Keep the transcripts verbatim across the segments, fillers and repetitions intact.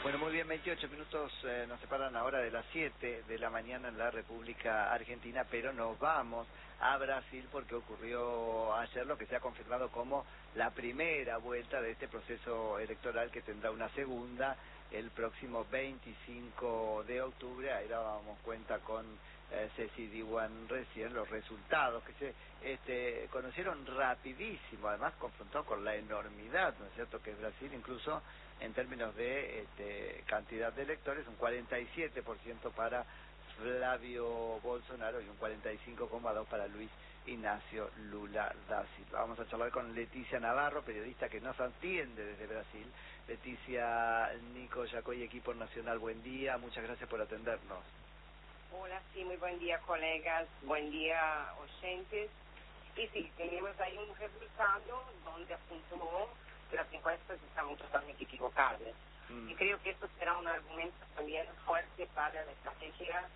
Bueno, muy bien, veintiocho minutos eh, nos separan ahora de las siete de la mañana en la República Argentina, pero nos vamos a Brasil porque ocurrió ayer lo que se ha confirmado como la primera vuelta de este proceso electoral, que tendrá una segunda el próximo veinticinco de octubre. Ahí dábamos cuenta con eh, Ceci Diwan recién los resultados que se este, conocieron rapidísimo, además confrontado con la enormidad, ¿no es cierto?, que es Brasil, incluso en términos de este, cantidad de electores, un cuarenta y siete por ciento para Flavio Bolsonaro y un cuarenta y cinco coma dos por ciento para Luis Ignacio Lula da Silva. Vamos a charlar con Leticia Navarro, periodista que nos atiende desde Brasil. Leticia, Nico Yacoy, equipo nacional, buen día, muchas gracias por atendernos. Hola, sí, muy buen día, colegas, buen día, oyentes. Y sí, tenemos ahí un resultado donde apuntó que las encuestas estaban totalmente equivocadas. Mm. Y creo que esto será un argumento también fuerte para la estrategia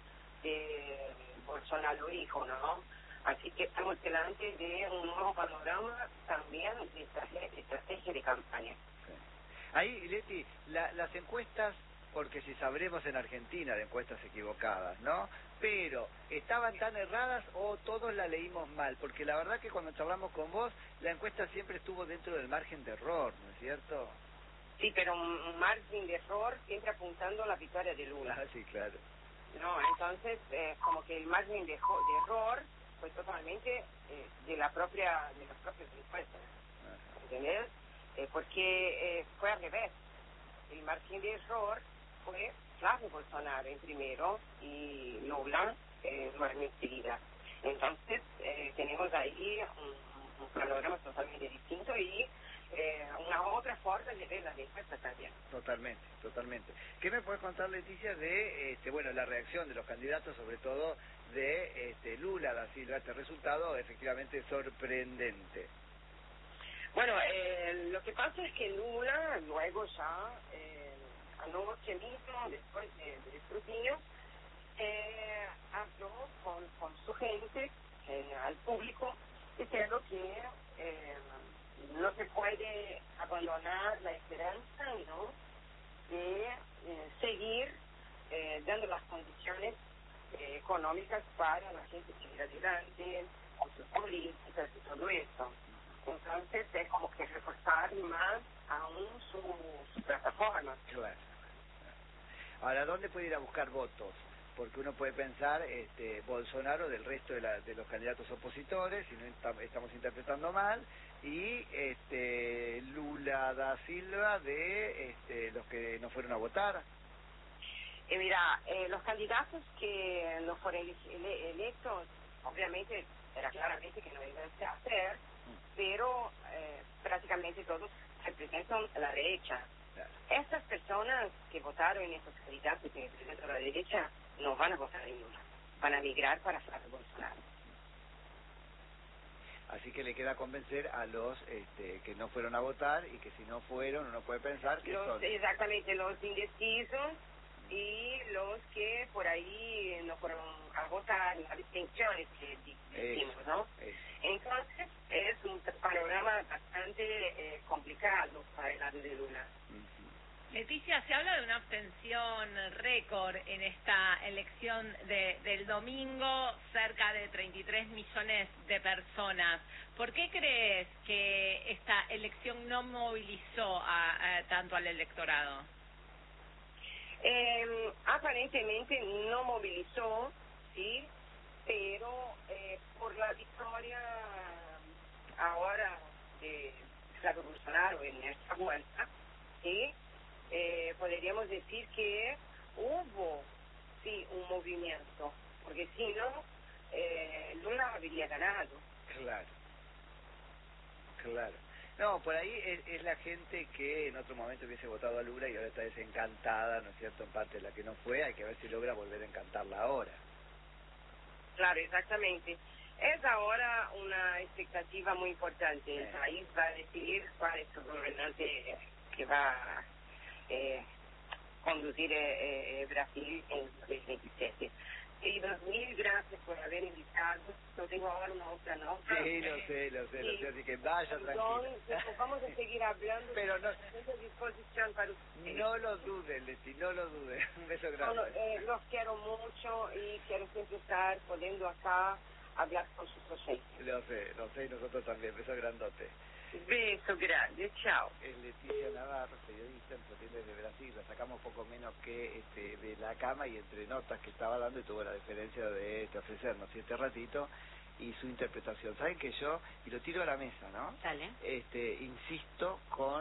de Bolsonaro hijo, ¿no? Así que estamos delante de un nuevo panorama también de estrategia, de, estrategia de campaña. Sí. Ahí, Leti, la, las encuestas, porque si sabremos en Argentina de encuestas equivocadas, ¿no? Pero, ¿estaban tan erradas o todos la leímos mal? Porque la verdad que cuando charlamos con vos, la encuesta siempre estuvo dentro del margen de error, ¿no es cierto? Sí, pero un margen de error siempre apuntando a la victoria de Lula. Ah, sí, claro. No, entonces, eh, como que el margen de, de error fue totalmente eh, de la propia de las propias encuestas, ¿entendés? Eh, porque eh, fue al revés. El margen de error fue Flavio Bolsonaro en primero y Lula eh, nuevamente seguida. Entonces, eh, tenemos ahí un, un panorama totalmente distinto y eh, una otra forma de ver las encuestas también. Totalmente, totalmente. ¿Qué me puedes contar, Leticia, de este, bueno, la reacción de los candidatos, sobre todo de este, Lula da Silva, este resultado efectivamente sorprendente? Bueno, eh, lo que pasa es que Lula, luego ya, eh, anoche mismo, después del de escrutinio, eh, habló con, con su gente, eh, al público, diciendo que eh, no se puede abandonar la esperanza, ¿no?, de eh, seguir eh, dando las condiciones eh, económicas para la gente seguir adelante, con sus políticas y todo eso. Entonces es como que reforzar más aún su, su plataforma. Claro. Ahora, ¿dónde puede ir a buscar votos? Porque uno puede pensar este, Bolsonaro del resto de, la, de los candidatos opositores, si no estamos interpretando mal, y este, Lula da Silva de este, los que no fueron a votar. Eh, mira, eh, los candidatos que no fueron ele electos, obviamente era claramente que no iban a hacer, pero eh, prácticamente todos representan a la derecha. Claro. Estas personas que votaron en estos candidatos que representan a la derecha no van a votar en Lula, van a migrar para Flavio Bolsonaro. Así que le queda convencer a los este, que no fueron a votar y que si no fueron uno puede pensar que los, son... Exactamente, los indecisos y los que por ahí no fueron a votar, las distinciones que decimos, ¿no? Eso. Entonces es un panorama bastante eh, complicado para el lado de Lula. Uh-huh. Leticia, se habla de una abstención récord en esta elección de, del domingo, cerca de treinta y tres millones de personas. ¿Por qué crees que esta elección no movilizó a, a, tanto al electorado? Eh, aparentemente no movilizó, sí, pero eh, por la victoria ahora de Flavio Bolsonaro en esta vuelta, sí, eh, podríamos decir que hubo, sí, un movimiento, porque si no, eh, Lula habría ganado. Claro, claro. No, por ahí es, es la gente que en otro momento hubiese votado a Lula y ahora está desencantada, ¿no es cierto?, en parte de la que no fue. Hay que ver si logra volver a encantarla ahora. Claro, exactamente. Es ahora una expectativa muy importante. El país va a decidir cuál es su gobernante que va a eh, conducir eh, eh, Brasil en dos mil veintisiete. Queridos, mil gracias por haber invitado. Yo tengo ahora una otra nota. Sí, lo sé, lo sé, lo sé, así que vaya Perdón, tranquila. vamos a seguir hablando. Pero no, Estoy a disposición para ustedes. no lo dudes, Leti, no lo dudes. Un beso grande. Bueno, eh, los quiero mucho y quiero siempre estar poniendo acá hablar con sus oyentes. Lo sé, lo sé, y nosotros también. Beso grandote. Beso grande, chao. Es Leticia Navarro, periodista en Flotilla de Brasil. La sacamos poco menos que este, de la cama y entre notas que estaba dando y tuvo la deferencia de este, ofrecernos este ratito y su interpretación. ¿Saben que yo, y lo tiro a la mesa, ¿no? Dale. Este, insisto con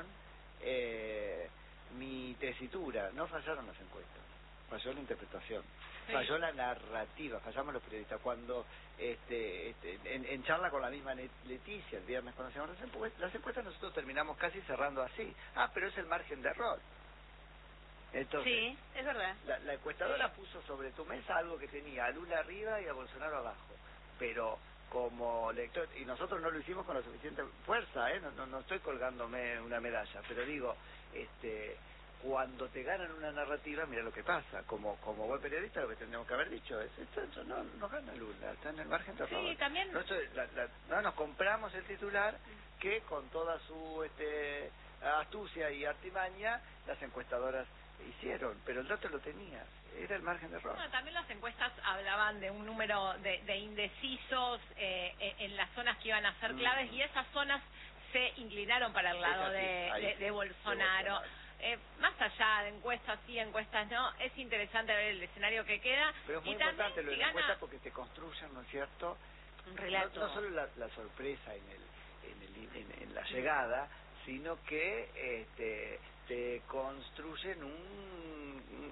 eh, mi tesitura. No fallaron las encuestas, falló la interpretación. Sí. Falló la narrativa, fallamos los periodistas. Cuando este, este, en, en charla con la misma Leticia el viernes conocíamos las encuestas, las encuestas nosotros terminamos casi cerrando así. Ah, pero es el margen de error. Entonces, sí, es verdad. La, la encuestadora sí. puso sobre tu mesa algo que tenía a Lula arriba y a Bolsonaro abajo. Pero como lector, y nosotros no lo hicimos con la suficiente fuerza, ¿eh? No, no, no estoy colgándome una medalla, pero digo, este... cuando te ganan una narrativa, mira lo que pasa. Como como buen periodista, lo que tendríamos que haber dicho es: esto, esto no, no gana Lula, está en el margen de error. Sí, también. Nosotros, la, la, no nos compramos el titular que con toda su este astucia y artimaña las encuestadoras hicieron, pero el dato lo tenía, era el margen de error. Bueno, también las encuestas hablaban de un número de, de indecisos eh, en las zonas que iban a ser claves, mm. y esas zonas se inclinaron para el lado de, de, de Bolsonaro. Eh, más allá de encuestas sí, encuestas no, es interesante ver el escenario que queda. Pero es muy y importante también, lo de si la gana... encuesta porque te construyen, ¿no es cierto? Un relato. No, no solo la, la sorpresa en el, en, el en, en la llegada, sino que este, te construyen un...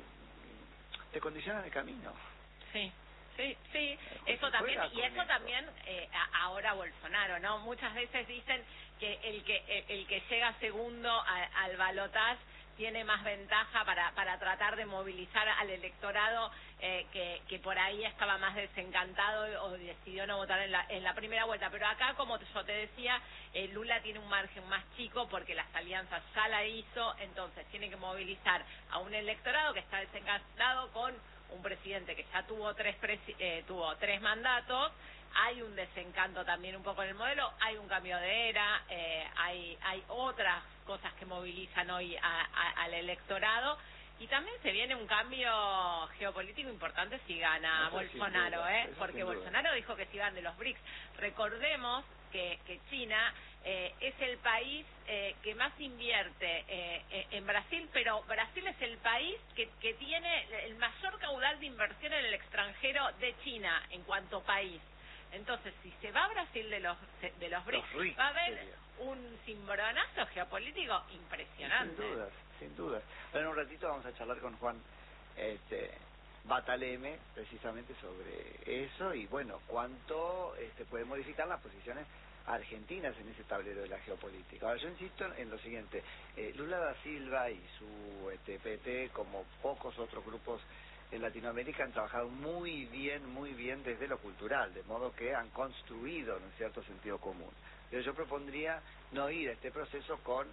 te condicionan el camino. Sí. Sí, sí, eso también, y eso esto. también eh, ahora Bolsonaro, ¿no? Muchas veces dicen que el que el, el que llega segundo a, al balotaje tiene más ventaja para para tratar de movilizar al electorado eh, que que por ahí estaba más desencantado o decidió no votar en la en la primera vuelta. Pero acá, como yo te decía, eh, Lula tiene un margen más chico porque las alianzas ya la hizo, entonces tiene que movilizar a un electorado que está desencantado con un presidente que ya tuvo tres presi eh, tuvo tres mandatos. Hay un desencanto también un poco en el modelo, hay un cambio de era, eh, hay hay otras cosas que movilizan hoy a, a, al electorado, y también se viene un cambio geopolítico importante si gana eso Bolsonaro, duda, eh porque Bolsonaro dijo que se iban de los BRICS. Recordemos que, que China eh, es el país eh, que más invierte eh, en Brasil, pero Brasil es el país que, que tiene el mayor caudal de inversión en el extranjero de China en cuanto país. Entonces, si se va a Brasil de los de los BRICS, los RIC, va a haber sería. un cimbronazo geopolítico impresionante. Sin dudas, sin dudas. Bueno, en un ratito vamos a charlar con Juan este, Bataleme precisamente sobre eso y, bueno, cuánto este, puede modificar las posiciones argentinas en ese tablero de la geopolítica. Ahora, yo insisto en lo siguiente: eh, Lula da Silva y su este, P T, como pocos otros grupos en Latinoamérica, han trabajado muy bien, muy bien desde lo cultural, de modo que han construido en cierto sentido común. Pero yo propondría no ir a este proceso con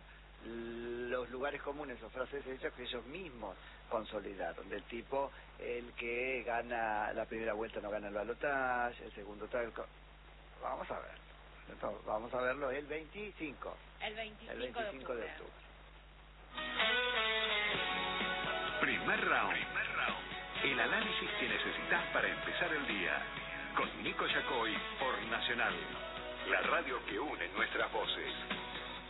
los lugares comunes o frases hechas que ellos mismos consolidaron, del tipo: el que gana la primera vuelta no gana el balotaje, el segundo tal. Vamos a ver. Entonces, vamos a verlo el veinticinco. El veinticinco, el veinticinco de octubre. De octubre. Primer round. Primer round. El análisis que necesitas para empezar el día. Con Nico Yacoy por Nacional. La radio que une nuestras voces.